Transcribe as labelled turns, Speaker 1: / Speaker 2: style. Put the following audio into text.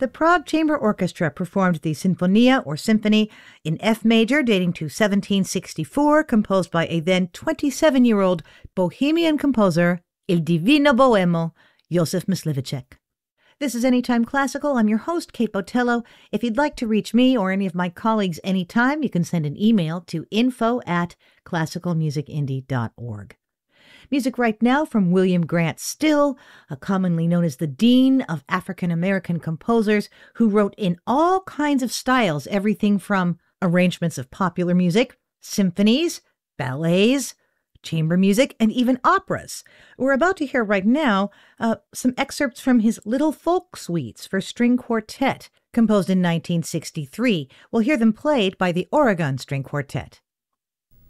Speaker 1: The Prague Chamber Orchestra performed the Sinfonia or Symphony in F major dating to 1764, composed by a then 27-year-old Bohemian composer, Il Divino Boemo, Joseph Mysliveček. This is Anytime Classical. I'm your host, Kate Botello. If you'd like to reach me or any of my colleagues anytime, you can send an email to info@classicalmusicindie.org. Music right now from William Grant Still, commonly known as the Dean of African American composers, who wrote in all kinds of styles, everything from arrangements of popular music, symphonies, ballets, chamber music, and even operas. We're about to hear right now some excerpts from his Little Folk Suites for String Quartet, composed in 1963. We'll hear them played by the Oregon String Quartet.